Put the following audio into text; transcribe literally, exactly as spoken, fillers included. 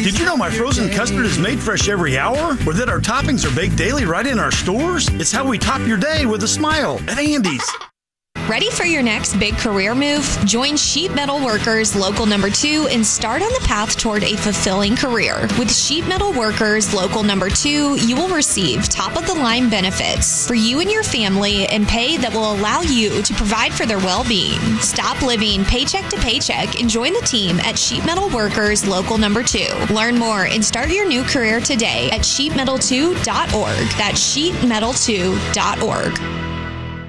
Did you know my frozen custard is made fresh every hour? Or that our toppings are baked daily right in our stores? It's how we top your day with a smile at Andy's. Ready for your next big career move? Join Sheet Metal Workers Local Number two and start on the path toward a fulfilling career. With Sheet Metal Workers Local Number two, you will receive top-of-the-line benefits for you and your family and pay that will allow you to provide for their well-being. Stop living paycheck to paycheck and join the team at Sheet Metal Workers Local Number two. Learn more and start your new career today at sheet metal two dot org. That's sheet metal two dot org.